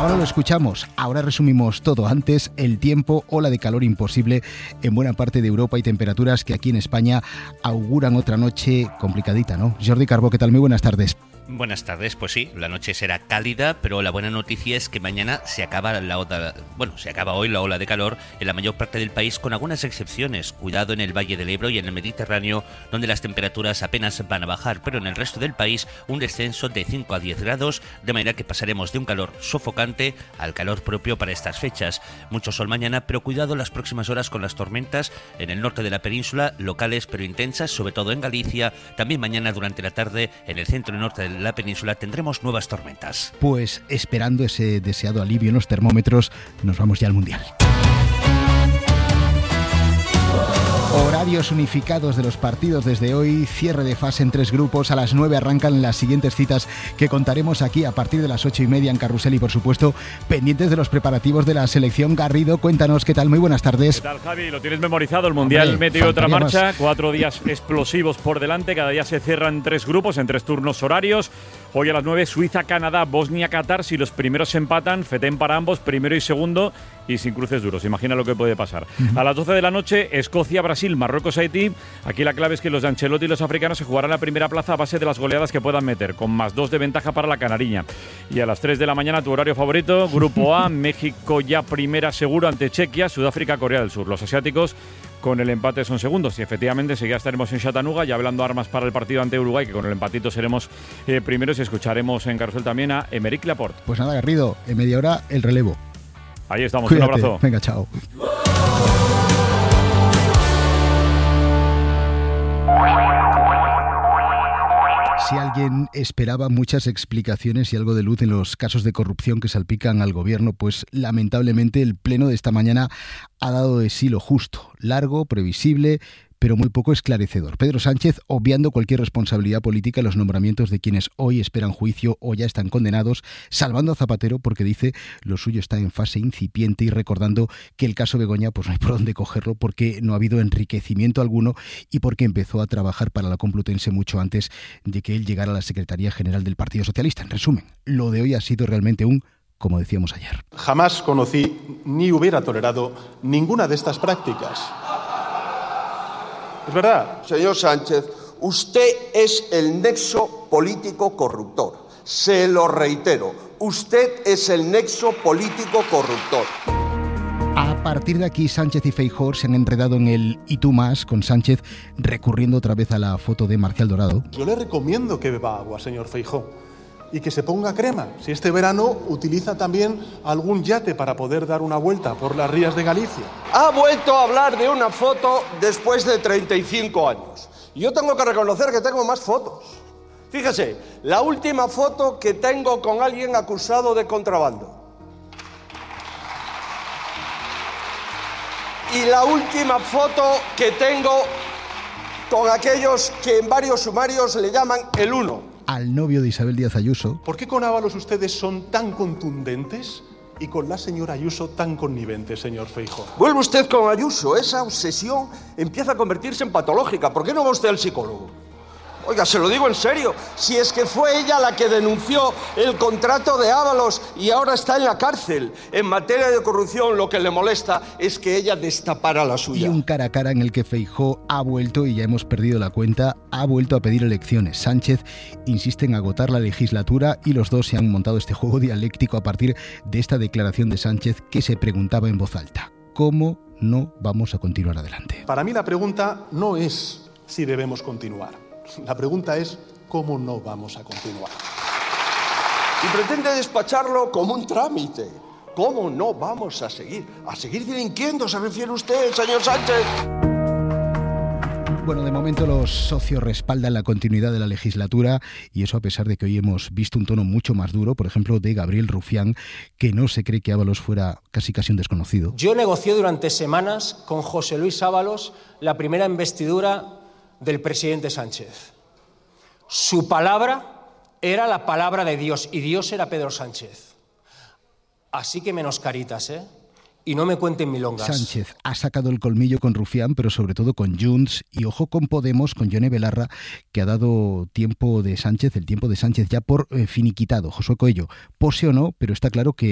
Ahora lo escuchamos, ahora resumimos todo. Antes, el tiempo, ola de calor imposible en buena parte de Europa y temperaturas que aquí en España auguran otra noche complicadita, ¿no? Jordi Carbó, ¿qué tal? Muy buenas tardes. Buenas tardes, pues sí, la noche será cálida, pero la buena noticia es que mañana se acaba hoy la ola de calor en la mayor parte del país, con algunas excepciones. Cuidado en el Valle del Ebro y en el Mediterráneo, donde las temperaturas apenas van a bajar, pero en el resto del país un descenso de 5 a 10 grados, de manera que pasaremos de un calor sofocante al calor propio para estas fechas. Mucho sol mañana, pero cuidado las próximas horas con las tormentas en el norte de la península, locales pero intensas, sobre todo en Galicia. También mañana durante la tarde en el centro y norte de la península tendremos nuevas tormentas. Pues esperando ese deseado alivio en los termómetros, nos vamos ya al Mundial. Horarios unificados de los partidos desde hoy, cierre de fase en 3 grupos. A las 9 arrancan las siguientes citas que contaremos aquí a partir de las 8:30 en Carrusel y, por supuesto, pendientes de los preparativos de la selección. Garrido, cuéntanos, ¿qué tal? Muy buenas tardes. ¿Qué tal, Javi? ¿Lo tienes memorizado? El Mundial mete otra marcha, más. 4 días explosivos por delante, cada día se cierran 3 grupos en 3 turnos horarios. Hoy a las 9, Suiza, Canadá, Bosnia, Qatar. Si los primeros se empatan, fetén para ambos, primero y segundo, y sin cruces duros. Imagina lo que puede pasar. A las 12 de la noche, Escocia, Brasil, Marruecos, Haití. Aquí la clave es que los de Ancelotti y los africanos se jugarán la primera plaza a base de las goleadas que puedan meter, con +2 de ventaja para la canariña. Y a las 3 de la mañana, tu horario favorito, Grupo A, México ya primera seguro ante Chequia, Sudáfrica, Corea del Sur. Los asiáticos con el empate son segundos y efectivamente ya estaremos en Chattanooga ya hablando armas para el partido ante Uruguay, que con el empatito seremos primeros, y escucharemos en Carrusel también a Aymeric Laporte. Pues nada, Garrido, en media hora el relevo. Ahí estamos. Cuídate. Un abrazo. Venga, chao. Si alguien esperaba muchas explicaciones y algo de luz en los casos de corrupción que salpican al gobierno, pues lamentablemente el pleno de esta mañana ha dado de sí lo justo, largo, previsible, pero muy poco esclarecedor. Pedro Sánchez, obviando cualquier responsabilidad política en los nombramientos de quienes hoy esperan juicio o ya están condenados, salvando a Zapatero porque dice lo suyo está en fase incipiente, y recordando que el caso Begoña pues no hay por dónde cogerlo porque no ha habido enriquecimiento alguno y porque empezó a trabajar para la Complutense mucho antes de que él llegara a la Secretaría General del Partido Socialista. En resumen, lo de hoy ha sido realmente como decíamos ayer. Jamás conocí ni hubiera tolerado ninguna de estas prácticas. Es verdad. Señor Sánchez, usted es el nexo político corruptor. Se lo reitero, usted es el nexo político corruptor. A partir de aquí, Sánchez y Feijóo se han enredado en el "y tú más", con Sánchez recurriendo otra vez a la foto de Marcial Dorado. Yo le recomiendo que beba agua, señor Feijóo, y que se ponga crema. Si este verano utiliza también algún yate para poder dar una vuelta por las rías de Galicia. Ha vuelto a hablar de una foto después de 35 años. Yo tengo que reconocer que tengo más fotos. Fíjese, la última foto que tengo con alguien acusado de contrabando. Y la última foto que tengo con aquellos que en varios sumarios le llaman el uno. Al novio de Isabel Díaz Ayuso. ¿Por qué con Ábalos ustedes son tan contundentes y con la señora Ayuso tan conniventes, señor Feijóo? Vuelve usted con Ayuso, esa obsesión empieza a convertirse en patológica. ¿Por qué no va usted al psicólogo? Oiga, se lo digo en serio, si es que fue ella la que denunció el contrato de Ábalos y ahora está en la cárcel. En materia de corrupción lo que le molesta es que ella destapara la suya. Y un cara a cara en el que Feijóo ha vuelto, y ya hemos perdido la cuenta, ha vuelto a pedir elecciones. Sánchez insiste en agotar la legislatura y los dos se han montado este juego dialéctico a partir de esta declaración de Sánchez que se preguntaba en voz alta: ¿cómo no vamos a continuar adelante? Para mí la pregunta no es si debemos continuar. La pregunta es ¿cómo no vamos a continuar? Y pretende despacharlo como un trámite. ¿Cómo no vamos a seguir? ¿A seguir delinquiendo se refiere usted, señor Sánchez? Bueno, de momento los socios respaldan la continuidad de la legislatura, y eso a pesar de que hoy hemos visto un tono mucho más duro, por ejemplo, de Gabriel Rufián, que no se cree que Ábalos fuera casi un desconocido. Yo negocié durante semanas con José Luis Ábalos la primera investidura del presidente Sánchez. Su palabra era la palabra de Dios y Dios era Pedro Sánchez. Así que menos caritas, ¿eh? Y no me cuenten milongas. Sánchez ha sacado el colmillo con Rufián, pero sobre todo con Junts, y ojo con Podemos, con Yone Belarra, que ha dado el tiempo de Sánchez ya por finiquitado. Josué Coello, pose o no, pero está claro que